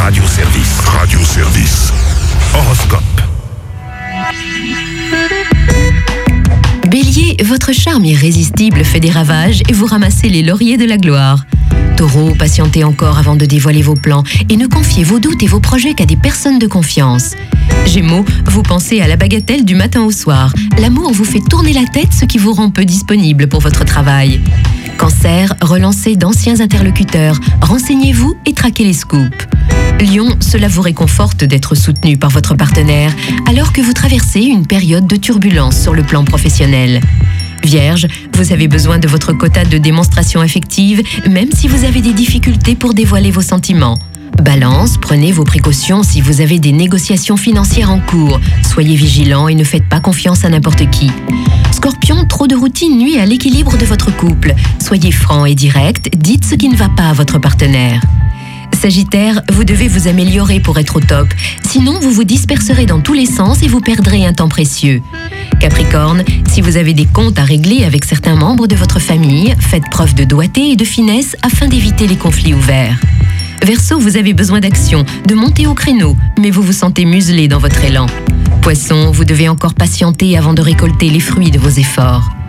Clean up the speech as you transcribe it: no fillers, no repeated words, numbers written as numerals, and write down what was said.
Radio-Service. Radio-Service. Horoscope. Bélier, votre charme irrésistible fait des ravages et vous ramassez les lauriers de la gloire. Taureau, patientez encore avant de dévoiler vos plans et ne confiez vos doutes et vos projets qu'à des personnes de confiance. Gémeaux, vous pensez à la bagatelle du matin au soir. L'amour vous fait tourner la tête, ce qui vous rend peu disponible pour votre travail. Cancer, relancez d'anciens interlocuteurs, renseignez-vous et traquez les scoops. Lion, cela vous réconforte d'être soutenu par votre partenaire alors que vous traversez une période de turbulence sur le plan professionnel. Vierge, vous avez besoin de votre quota de démonstration affective, même si vous avez des difficultés pour dévoiler vos sentiments. Balance, prenez vos précautions si vous avez des négociations financières en cours. Soyez vigilant et ne faites pas confiance à n'importe qui. Scorpion, trop de routine nuit à l'équilibre de votre couple. Soyez franc et direct, dites ce qui ne va pas à votre partenaire. Sagittaire, vous devez vous améliorer pour être au top. Sinon, vous vous disperserez dans tous les sens et vous perdrez un temps précieux. Capricorne, si vous avez des comptes à régler avec certains membres de votre famille, faites preuve de doigté et de finesse afin d'éviter les conflits ouverts. Verseau, vous avez besoin d'action, de monter au créneau, mais vous vous sentez muselé dans votre élan. Poisson, vous devez encore patienter avant de récolter les fruits de vos efforts.